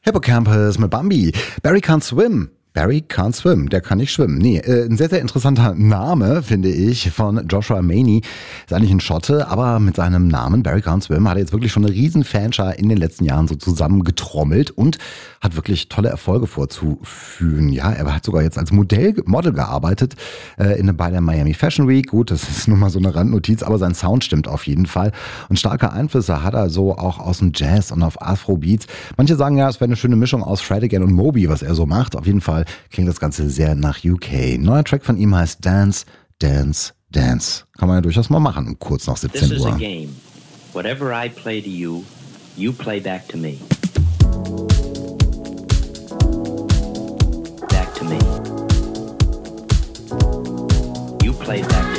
Hippocampus mit Bambi. Barry Can't Swim. Barry Can't Swim, der kann nicht schwimmen. Nee, ein sehr, sehr interessanter Name, finde ich, von Joshua Maney. Ist eigentlich ein Schotte, aber mit seinem Namen Barry Can't Swim hat er jetzt wirklich schon eine riesen Fanschar in den letzten Jahren so zusammengetrommelt und hat wirklich tolle Erfolge vorzuführen. Ja, er hat sogar jetzt als Model gearbeitet bei der Miami Fashion Week. Gut, das ist nur mal so eine Randnotiz, aber sein Sound stimmt auf jeden Fall. Und starke Einflüsse hat er so auch aus dem Jazz und auf Afrobeats. Manche sagen ja, es wäre eine schöne Mischung aus Fred Again und Moby, was er so macht. Auf jeden Fall klingt das Ganze sehr nach UK. Neuer Track von ihm heißt Dance, Dance, Dance. Kann man ja durchaus mal machen, kurz nach 17 Uhr. This is a game. Whatever I play to you, you play back to me. Back to me. You play back to me.